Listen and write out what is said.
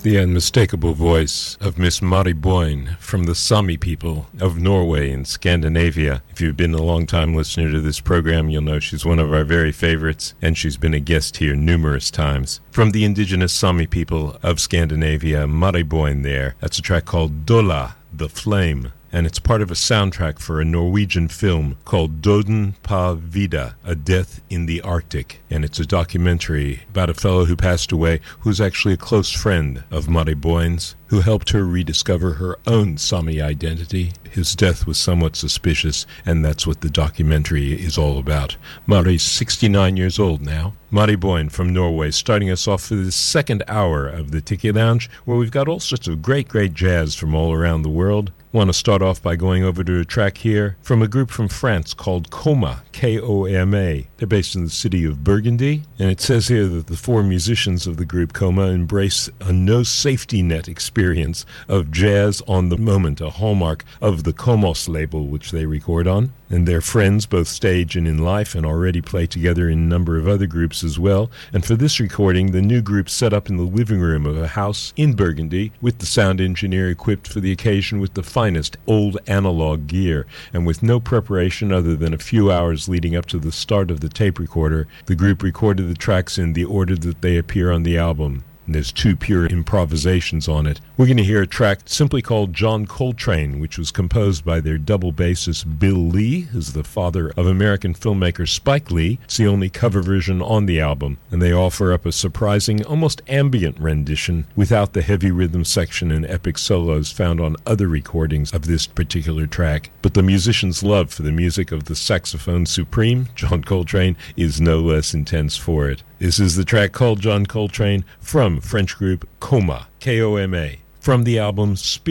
The unmistakable voice of Miss Mari Boine from the Sami people of Norway and Scandinavia. If you've been a long-time listener to this program, you'll know she's one of our very favorites, and she's been a guest here numerous times. From the indigenous Sami people of Scandinavia, Mari Boine there. That's a track called Dola, the Flame. And it's part of a soundtrack for a Norwegian film called Døden på Vidda, A Death in the Arctic. And it's a documentary about a fellow who passed away who's actually a close friend of Mari Boine's, who helped her rediscover her own Sami identity. His death was somewhat suspicious, and that's what the documentary is all about. Mari's 69 years old now. Mari Boine from Norway, starting us off for the second hour of the Tiki Lounge, where we've got all sorts of great jazz from all around the world. Want to start off by going over to a track here from a group from France called Coma, K-O-M-A. They're based in the city of Burgundy, and it says here that the four musicians of the group Coma embrace a no-safety net experience of jazz on the moment, a hallmark of the Komos label, which they record on. And they're friends, both stage and in life, and already play together in a number of other groups as well. And for this recording, the new group set up in the living room of a house in Burgundy, with the sound engineer equipped for the occasion with the finest old analog gear. And with no preparation other than a few hours leading up to the start of the tape recorder, the group recorded the tracks in the order that they appear on the album. And there's two pure improvisations on it. We're going to hear a track simply called John Coltrane, which was composed by their double bassist Bill Lee, who's the father of American filmmaker Spike Lee. It's the only cover version on the album, and they offer up a surprising, almost ambient rendition without the heavy rhythm section and epic solos found on other recordings of this particular track. But the musician's love for the music of the saxophone supreme, John Coltrane, is no less intense for it. This is the track called John Coltrane from French group Coma, K-O-M-A, from the album Spirit.